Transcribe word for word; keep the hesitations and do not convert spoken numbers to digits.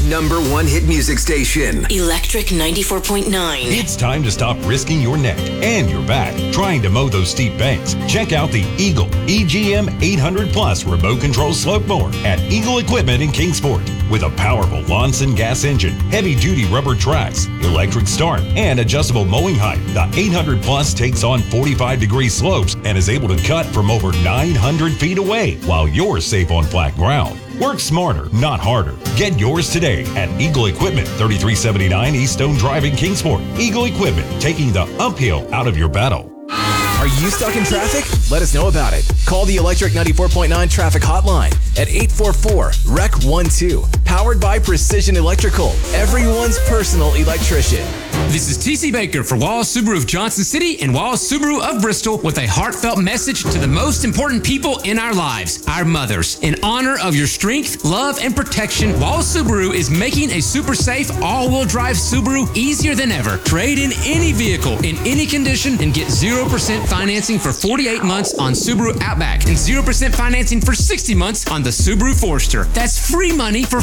number one hit music station. Electric ninety-four point nine. It's time to stop risking your neck and your back trying to mow those steep banks. Check out the Eagle E G M eight hundred Plus remote control slope mower at Eagle Equipment in Kingsport. With a powerful Lonson gas engine, heavy-duty rubber tracks, electric start, and adjustable mowing height, the eight hundred Plus takes on forty-five degree slopes and is able to cut from over nine hundred feet away while you're safe on flat ground. Work smarter, not harder. Get yours today at Eagle Equipment, thirty-three seventy-nine East Stone Drive in Kingsport. Eagle Equipment, taking the uphill out of your battle. Are you stuck in traffic? Let us know about it. Call the Electric ninety-four point nine traffic hotline at eight four four, R E C one two. Powered by Precision Electrical, everyone's personal electrician. This is T C Baker for Wallace Subaru of Johnson City and Wallace Subaru of Bristol with a heartfelt message to the most important people in our lives, our mothers. In honor of your strength, love, and protection, Wallace Subaru is making a super safe all-wheel drive Subaru easier than ever. Trade in any vehicle in any condition and get zero percent financing for forty-eight months on Subaru Outback and zero percent financing for sixty months on the Subaru Forester. That's free money for